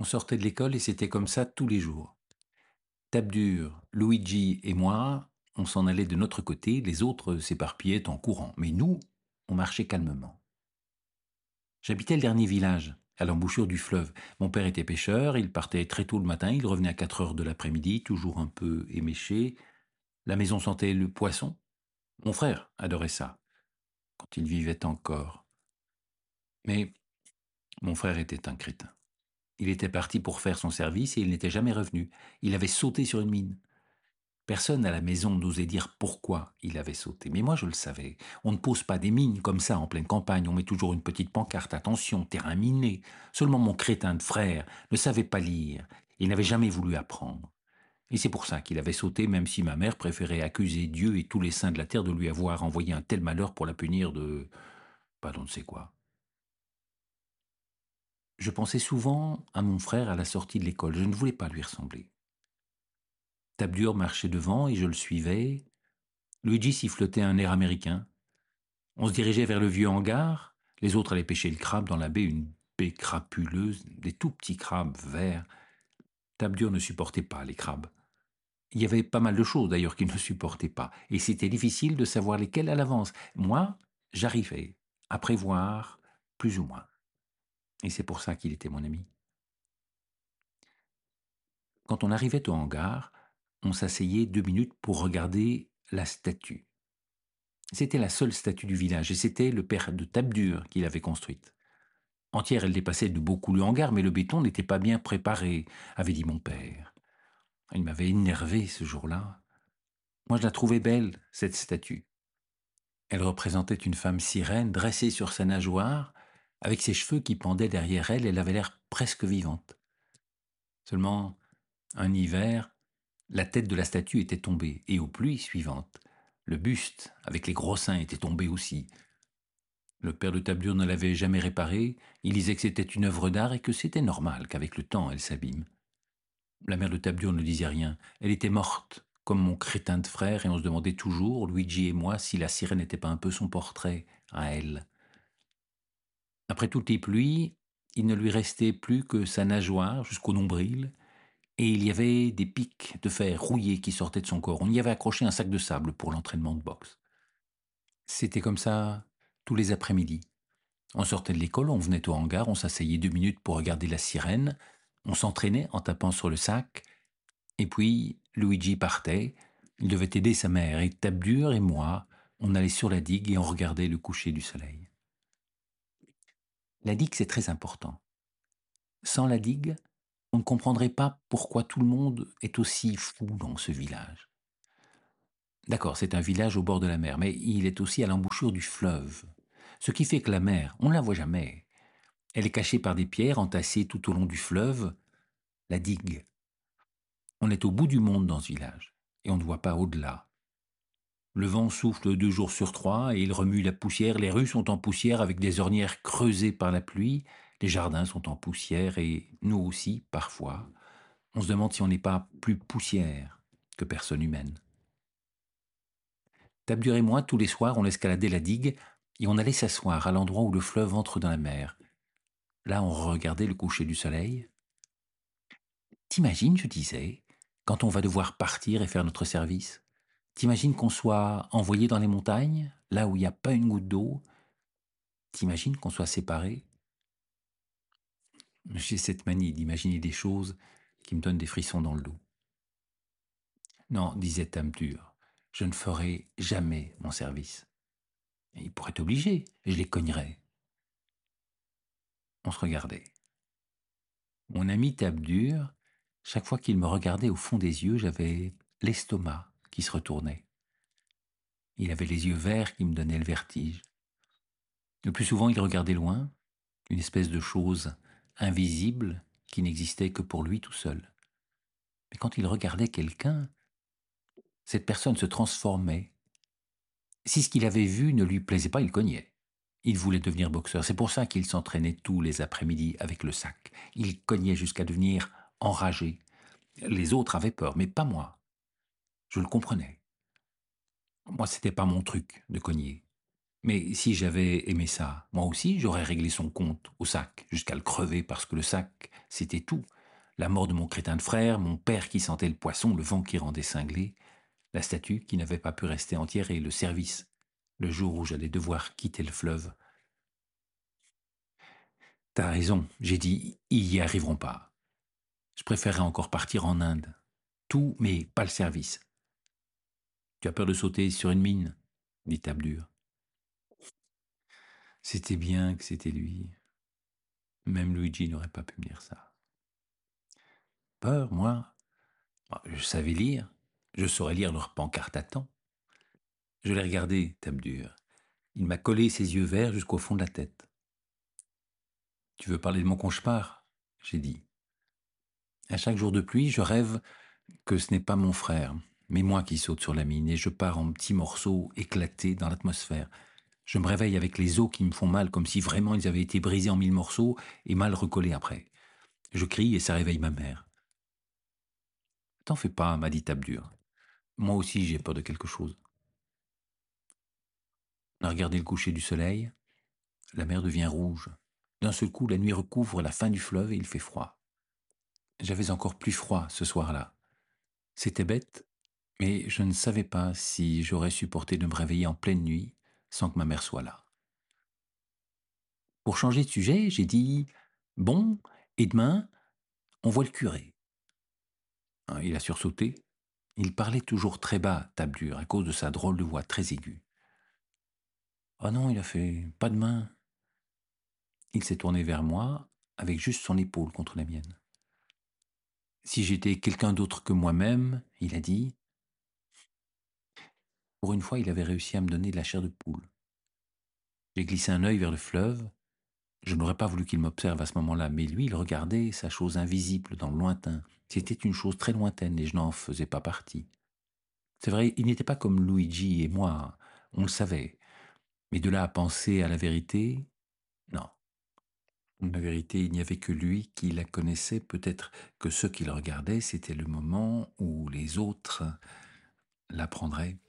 sortait de l'école et c'était comme ça tous les jours. Tabdur, Luigi et moi, on s'en allait de notre côté, les autres s'éparpillaient en courant. Mais nous, on marchait calmement. J'habitais le dernier village, à l'embouchure du fleuve. Mon père était pêcheur, il partait très tôt le matin, il revenait à 4 heures de l'après-midi, toujours un peu éméché. La maison sentait le poisson. Mon frère adorait ça, quand il vivait encore. Mais mon frère était un crétin. Il était parti pour faire son service et il n'était jamais revenu. Il avait sauté sur une mine. Personne à la maison n'osait dire pourquoi il avait sauté. Mais moi, je le savais. On ne pose pas des mines comme ça en pleine campagne. On met toujours une petite pancarte. Attention, terrain miné. Seulement mon crétin de frère ne savait pas lire. Il n'avait jamais voulu apprendre. Et c'est pour ça qu'il avait sauté, même si ma mère préférait accuser Dieu et tous les saints de la terre de lui avoir envoyé un tel malheur pour la punir de... pas d'on ne sait quoi. Je pensais souvent à mon frère à la sortie de l'école. Je ne voulais pas lui ressembler. Tabdur marchait devant et je le suivais. Luigi sifflotait un air américain. On se dirigeait vers le vieux hangar. Les autres allaient pêcher le crabe dans la baie, une baie crapuleuse, des tout petits crabes verts. Tabdur ne supportait pas les crabes. Il y avait pas mal de choses d'ailleurs qu'il ne supportait pas, et c'était difficile de savoir lesquelles à l'avance. Moi, j'arrivais à prévoir plus ou moins. Et c'est pour ça qu'il était mon ami. Quand on arrivait au hangar, on s'asseyait 2 minutes pour regarder la statue. C'était la seule statue du village, et c'était le père de Tabdur qui l'avait construite. Entière, elle dépassait de beaucoup le hangar, mais le béton n'était pas bien préparé, avait dit mon père. Il m'avait énervé ce jour-là. Moi, je la trouvais belle, cette statue. Elle représentait une femme sirène dressée sur sa nageoire, avec ses cheveux qui pendaient derrière elle, elle avait l'air presque vivante. Seulement, un hiver, la tête de la statue était tombée, et aux pluies suivantes, le buste, avec les gros seins, était tombé aussi. Le père de Tabdur ne l'avait jamais réparée, il disait que c'était une œuvre d'art et que c'était normal qu'avec le temps elle s'abîme. La mère de Tabdur ne disait rien, elle était morte, comme mon crétin de frère, et on se demandait toujours, Luigi et moi, si la sirène n'était pas un peu son portrait, à elle. Après toutes les pluies, il ne lui restait plus que sa nageoire jusqu'au nombril, et il y avait des pics de fer rouillés qui sortaient de son corps. On y avait accroché un sac de sable pour l'entraînement de boxe. C'était comme ça tous les après-midi. On sortait de l'école, on venait au hangar, on s'asseyait 2 minutes pour regarder la sirène, on s'entraînait en tapant sur le sac, et puis Luigi partait, il devait aider sa mère, et Tabdur et moi, on allait sur la digue et on regardait le coucher du soleil. La digue, c'est très important. Sans la digue, on ne comprendrait pas pourquoi tout le monde est aussi fou dans ce village. D'accord, c'est un village au bord de la mer, mais il est aussi à l'embouchure du fleuve. Ce qui fait que la mer, on ne la voit jamais. Elle est cachée par des pierres entassées tout au long du fleuve, la digue. On est au bout du monde dans ce village, et on ne voit pas au-delà. Le vent souffle 2 jours sur 3 et il remue la poussière. Les rues sont en poussière avec des ornières creusées par la pluie. Les jardins sont en poussière et nous aussi, parfois, on se demande si on n'est pas plus poussière que personne humaine. Tabdur et moi, tous les soirs, on escaladait la digue et on allait s'asseoir à l'endroit où le fleuve entre dans la mer. Là, on regardait le coucher du soleil. T'imagines, je disais, quand on va devoir partir et faire notre service? T'imagines qu'on soit envoyé dans les montagnes, là où il n'y a pas une goutte d'eau? T'imagines qu'on soit séparés? J'ai cette manie d'imaginer des choses qui me donnent des frissons dans le dos. Non, disait Tabdur, je ne ferai jamais mon service. Et ils pourraient t'obliger, et je les cognerais. On se regardait. Mon ami Tabdur, chaque fois qu'il me regardait au fond des yeux, j'avais l'estomac qui se retournait. Il avait les yeux verts qui me donnaient le vertige. Le plus souvent, il regardait loin, une espèce de chose invisible qui n'existait que pour lui tout seul. Mais quand il regardait quelqu'un, cette personne se transformait. Si ce qu'il avait vu ne lui plaisait pas, il cognait. Il voulait devenir boxeur. C'est pour ça qu'il s'entraînait tous les après-midi avec le sac. Il cognait jusqu'à devenir enragé. Les autres avaient peur, mais pas moi. Je le comprenais. Moi, c'était pas mon truc de cogner. Mais si j'avais aimé ça, moi aussi, j'aurais réglé son compte au sac, jusqu'à le crever, parce que le sac, c'était tout. la mort de mon crétin de frère, mon père qui sentait le poisson, le vent qui rendait cinglé, la statue qui n'avait pas pu rester entière et le service, le jour où j'allais devoir quitter le fleuve. T'as raison, j'ai dit, ils y arriveront pas. Je préférerais encore partir en Inde. Tout, mais pas le service. Tu as peur de sauter sur une mine dit Tabdur. C'était bien que c'était lui. Même Luigi n'aurait pas pu me dire ça. Peur, moi? Je savais lire. Je saurais lire leur pancarte à temps. Je l'ai regardé, Tabdur. Il m'a collé ses yeux verts jusqu'au fond de la tête. Tu veux parler de mon cauchemar? J'ai dit. À chaque jour de pluie, je rêve que ce n'est pas mon frère, mais moi qui saute sur la mine et je pars en petits morceaux éclatés dans l'atmosphère. Je me réveille avec les os qui me font mal, comme si vraiment ils avaient été brisés en 1000 morceaux et mal recollés après. Je crie et ça réveille ma mère. T'en fais pas, m'a dit Tabdur. Moi aussi j'ai peur de quelque chose. On a regardé le coucher du soleil. La mer devient rouge. D'un seul coup, la nuit recouvre la fin du fleuve et il fait froid. J'avais encore plus froid ce soir-là. C'était bête, mais je ne savais pas si j'aurais supporté de me réveiller en pleine nuit sans que ma mère soit là. Pour changer de sujet, j'ai dit bon, et demain, on voit le curé. Hein, il a sursauté. Il parlait toujours très bas, Tabdur, à cause de sa drôle de voix très aiguë. Oh non, il a fait pas demain. Il s'est tourné vers moi avec juste son épaule contre la mienne. Si j'étais quelqu'un d'autre que moi-même, il a dit, pour une fois, il avait réussi à me donner de la chair de poule. J'ai glissé un œil vers le fleuve. Je n'aurais pas voulu qu'il m'observe à ce moment-là, mais lui, il regardait sa chose invisible dans le lointain. C'était une chose très lointaine et je n'en faisais pas partie. C'est vrai, il n'était pas comme Luigi et moi, on le savait. Mais de là à penser à la vérité, non. La vérité, il n'y avait que lui qui la connaissait. Peut-être que ceux qui le regardaient, c'était le moment où les autres l'apprendraient.